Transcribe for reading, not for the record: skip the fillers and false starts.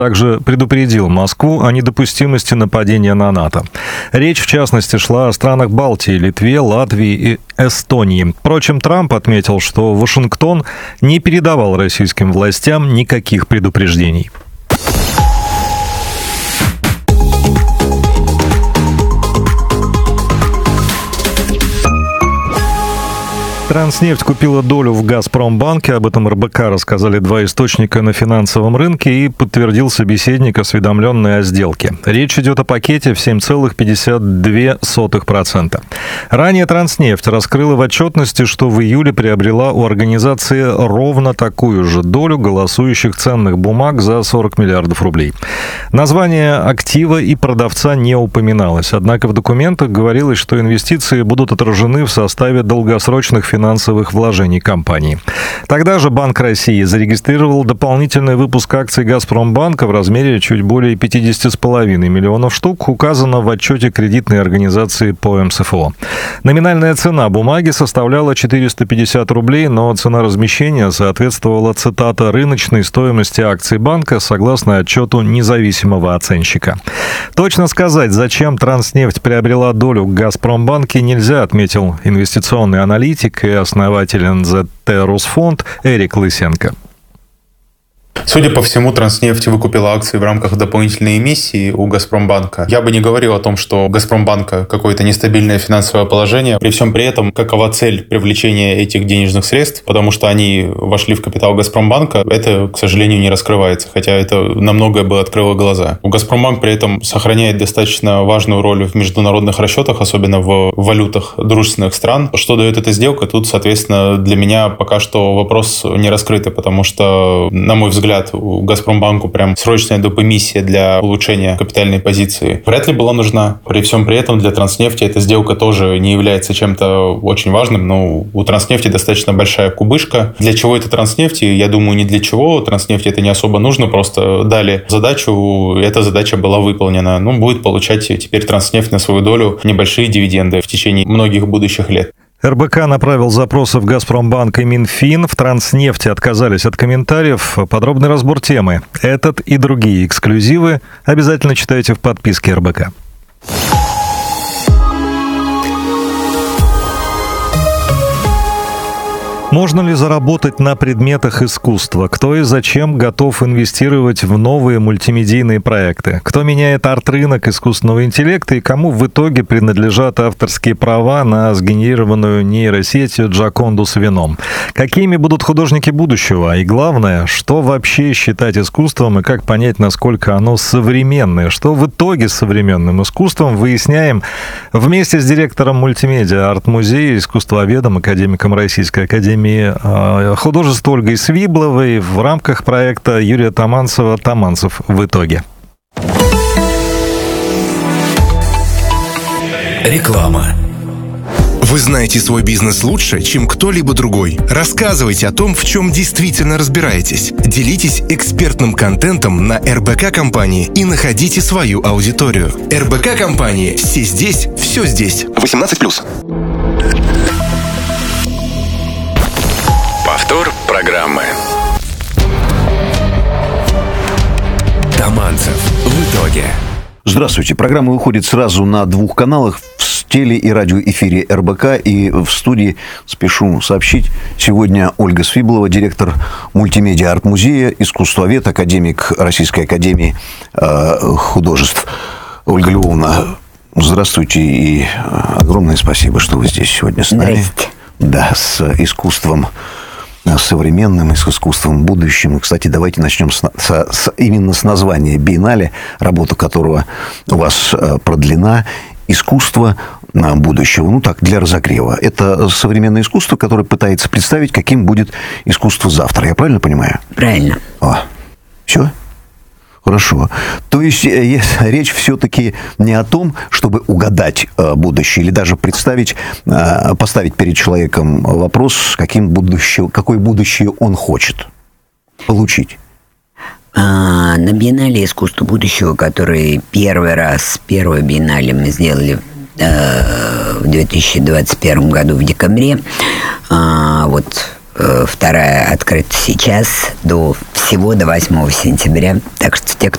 также предупредил Москву о недопустимости нападения на НАТО. Речь, в частности, шла о странах Балтии, Литве, Латвии и Эстонии. Впрочем, Трамп отметил, что Вашингтон не передавал российским властям никаких предупреждений. Транснефть купила долю в «Газпромбанке». Об этом РБК рассказали два источника на финансовом рынке и подтвердил собеседник, осведомленный о сделке. Речь идет о пакете в 7,52%. Ранее Транснефть раскрыла в отчетности, что в июле приобрела у организации ровно такую же долю голосующих ценных бумаг за 40 миллиардов рублей. Название актива и продавца не упоминалось, однако в документах говорилось, что инвестиции будут отражены в составе долгосрочных финансовых вложений компании. Тогда же Банк России зарегистрировал дополнительный выпуск акций «Газпромбанка» в размере чуть более 50,5 миллионов штук, указано в отчете кредитной организации по МСФО. Номинальная цена бумаги составляла 450 рублей, но цена размещения соответствовала, цитата, «рыночной стоимости акций банка», согласно отчету независимого оценщика. Точно сказать, зачем Транснефть приобрела долю в «Газпромбанке», нельзя, отметил инвестиционный аналитик и основатель НЗТ «Росфонд» Эрик Лысенко. Судя по всему, Транснефть выкупила акции в рамках дополнительной эмиссии у Газпромбанка. Я бы не говорил о том, что у Газпромбанка какое-то нестабильное финансовое положение. При всем при этом, какова цель привлечения этих денежных средств, потому что они вошли в капитал Газпромбанка, это, к сожалению, не раскрывается, хотя это на многое бы открыло глаза. Газпромбанк при этом сохраняет достаточно важную роль в международных расчетах, особенно в валютах дружественных стран. Что дает эта сделка? Тут, соответственно, для меня пока что вопрос не раскрытый, потому что, на мой взгляд, у Газпромбанку прям срочная допэмиссия для улучшения капитальной позиции вряд ли была нужна. При всем при этом для Транснефти эта сделка тоже не является чем-то очень важным, но у Транснефти достаточно большая кубышка. Для чего это Транснефти? Я думаю, ни для чего. Транснефти это не особо нужно, просто дали задачу, эта задача была выполнена. Будет получать теперь Транснефть на свою долю небольшие дивиденды в течение многих будущих лет. РБК направил запросы в «Газпромбанк» и Минфин. В «Транснефти» отказались от комментариев. Подробный разбор темы. Этот и другие эксклюзивы обязательно читайте в подписке РБК. Можно ли заработать на предметах искусства? Кто и зачем готов инвестировать в новые мультимедийные проекты? Кто меняет арт-рынок искусственного интеллекта и кому в итоге принадлежат авторские права на сгенерированную нейросетью Джоконду с вином? Какими будут художники будущего? И главное, что вообще считать искусством и как понять, насколько оно современное? Что в итоге с современным искусством, выясняем вместе с директором мультимедиа арт-музея, искусствоведом, академиком Российской академии художества Ольгой Свибловой в рамках проекта Юрия Таманцева «Таманцев в итоге». Реклама. Вы знаете свой бизнес лучше, чем кто-либо другой. Рассказывайте о том, в чем действительно разбираетесь. Делитесь экспертным контентом на РБК-компании и находите свою аудиторию. РБК-компании. Все здесь, все здесь. 18+. Повтор программы. Таманцев в итоге. Здравствуйте. Программа выходит сразу на двух каналах: в теле- и радиоэфире РБК. И в студии, спешу сообщить, сегодня Ольга Свиблова, директор мультимедиа арт-музея, искусствовед, академик Российской академии художеств. Ольга Львовна, здравствуйте и огромное спасибо, что вы здесь сегодня с нами. Здрасте. Да, с искусством современным, и с искусством будущим. И, кстати, давайте начнем именно с названия биеннале, работа которого у вас продлена. «Искусство будущего». Так, для разогрева. Это современное искусство, которое пытается представить, каким будет искусство завтра. Я правильно понимаю? Правильно. Все? Хорошо. То есть речь все-таки не о том, чтобы угадать будущее или даже представить, поставить перед человеком вопрос, какое будущее он хочет получить. На биеннале искусства будущего, который первое биеннале мы сделали в 2021 году в декабре, вторая открыта сейчас, всего до 8 сентября. Так что те,